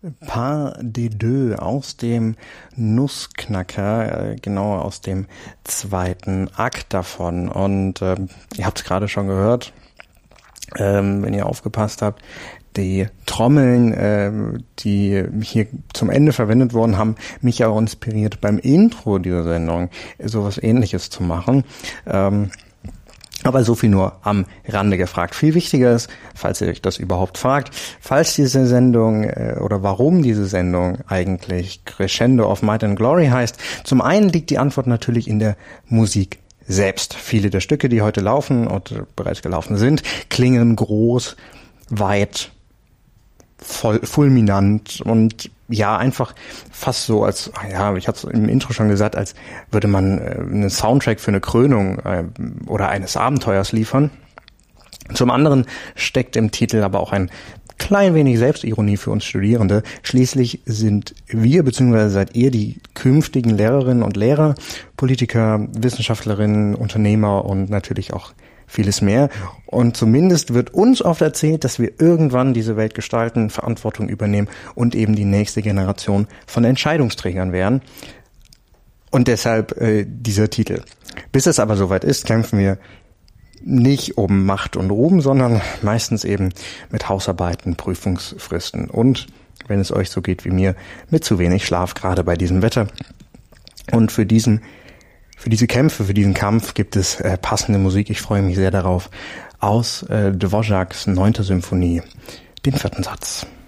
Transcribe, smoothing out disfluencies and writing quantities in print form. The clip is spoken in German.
Pas des deux aus dem Nussknacker, genauer aus dem zweiten Akt davon. Und ihr habt es gerade schon gehört, wenn ihr aufgepasst habt, die Trommeln, die hier zum Ende verwendet worden, haben mich auch inspiriert, beim Intro dieser Sendung sowas Ähnliches zu machen. Aber so viel nur am Rande gefragt. Viel wichtiger ist, falls ihr euch das überhaupt fragt, falls diese Sendung oder warum diese Sendung eigentlich Crescendo of Might and Glory heißt. Zum einen liegt die Antwort natürlich in der Musik selbst. Viele der Stücke, die heute laufen und bereits gelaufen sind, klingen groß, weit, fulminant und ja, einfach fast so als, ja, ich hatte es im Intro schon gesagt, als würde man einen Soundtrack für eine Krönung oder eines Abenteuers liefern. Zum anderen steckt im Titel aber auch ein klein wenig Selbstironie für uns Studierende. Schließlich sind wir bzw. seid ihr die künftigen Lehrerinnen und Lehrer, Politiker, Wissenschaftlerinnen, Unternehmer und natürlich auch vieles mehr. Und zumindest wird uns oft erzählt, dass wir irgendwann diese Welt gestalten, Verantwortung übernehmen und eben die nächste Generation von Entscheidungsträgern werden. Und deshalb dieser Titel. Bis es aber soweit ist, kämpfen wir nicht um Macht und Ruhm, sondern meistens eben mit Hausarbeiten, Prüfungsfristen und, wenn es euch so geht wie mir, mit zu wenig Schlaf, gerade bei diesem Wetter. Und für diese Kämpfe, für diesen Kampf gibt es passende Musik. Ich freue mich sehr darauf. Aus Dvořáks 9. Symphonie, den 4. Satz.